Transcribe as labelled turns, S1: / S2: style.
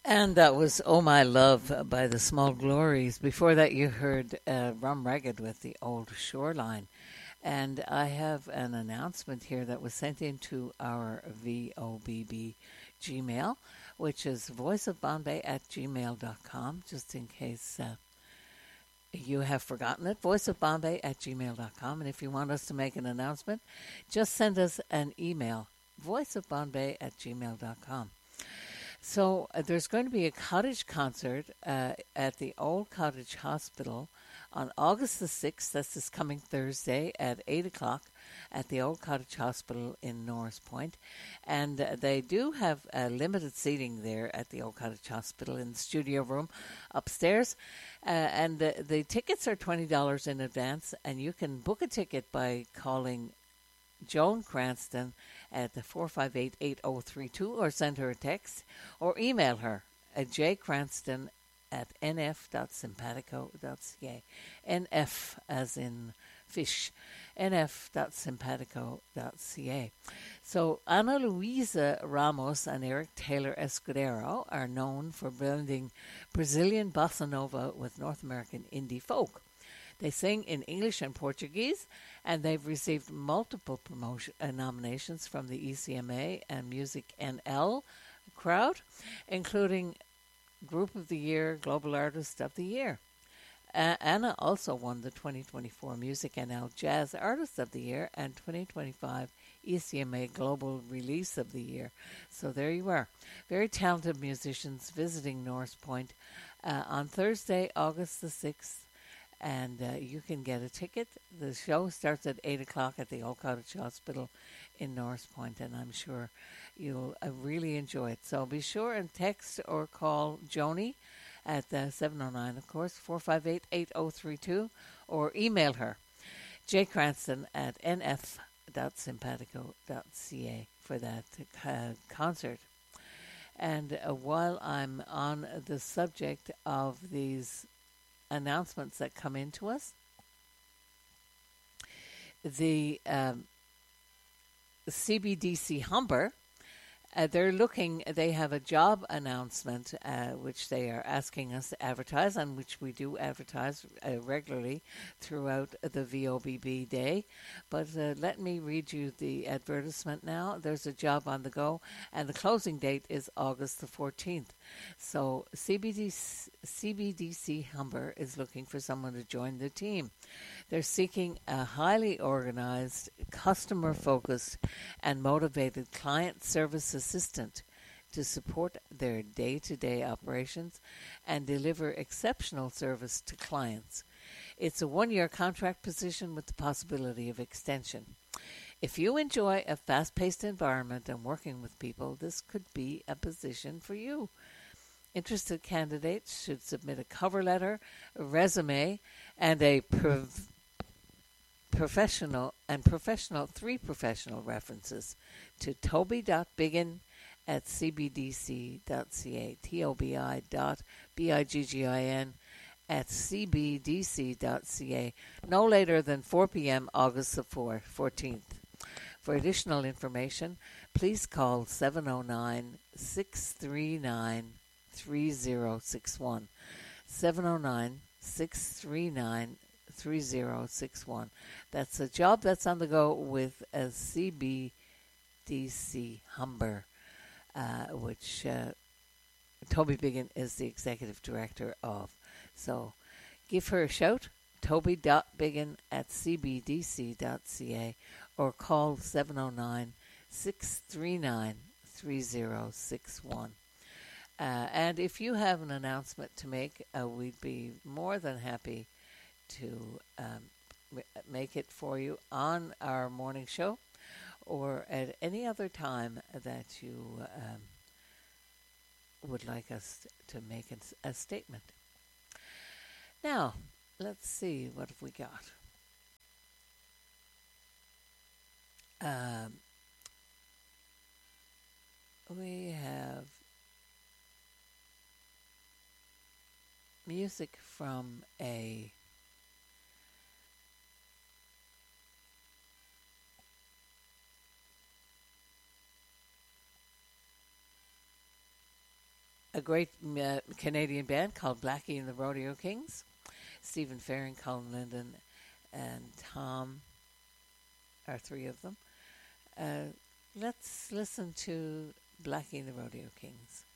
S1: And that was Oh My Love by the Small Glories. Before that, you heard Rum Ragged with the Old Shoreline. And I have an announcement here that was sent into our VOBB Gmail, which is voiceofbombay at gmail.com, just in case you have forgotten it, voiceofbombay at gmail.com. And if you want us to make an announcement, just send us an email, voiceofbombay at gmail.com. So there's going to be a cottage concert at the Old Cottage Hospital on August the 6th. That's this coming Thursday at 8 o'clock at the Old Cottage Hospital in Norris Point. And they do have limited seating there at the Old Cottage Hospital in the studio room upstairs. And the tickets are $20 in advance, and you can book a ticket by calling Joan Cranston at the 458-8032 or send her a text or email her at jcranston at nf.simpatico.ca. NF as in fish. nf.simpatico.ca. So Ana Luisa Ramos and Eric Taylor Escudero are known for blending Brazilian bossa nova with North American indie folk. They sing in English and Portuguese, and they've received multiple nominations from the ECMA and Music NL crowd, including Group of the Year, Global Artist of the Year. Anna also won the 2024 Music NL Jazz Artist of the Year and 2025 ECMA Global Release of the Year. So there you are. Very talented musicians visiting Norris Point on Thursday, August the 6th. And you can get a ticket. The show starts at 8 o'clock at the Old Cottage Hospital in Norris Point, and I'm sure you'll really enjoy it. So be sure and text or call Joni at 709, of course, 458-8032, or email her, jcranston at nf.simpatico.ca for that concert. And while I'm on the subject of these announcements that come into us, the CBDC Humber, they have a job announcement which they are asking us to advertise, and which we do advertise regularly throughout the VOBB day. But let me read you the advertisement now. There's a job on the go, and the closing date is August the 14th. So CBDC Humber is looking for someone to join the team. They're seeking a highly organized, customer-focused, and motivated client service assistant to support their day-to-day operations and deliver exceptional service to clients. It's a one-year contract position with the possibility of extension. If you enjoy a fast-paced environment and working with people, this could be a position for you. Interested candidates should submit a cover letter, a resume, and a professional three professional references to toby.biggin@cbdc.ca, tobi.biggin at cbdc.ca, no later than 4 p.m. August the 14th. For additional information, please call 709-639-3061, 709-639-3061. That's a job that's on the go with a CBDC Humber, which Toby Biggin is the executive director of. So give her a shout, toby.biggin@cbdc.ca, or call 709-639-3061. And if you have an announcement to make, we'd be more than happy to make it for you on our morning show or at any other time that you would like us to make a statement. Now, let's see, what have we got? We have music from a a great Canadian band called Blackie and the Rodeo Kings. Stephen Faring, Colin Linden, and Tom are three of them. Let's listen to Blackie and the Rodeo Kings.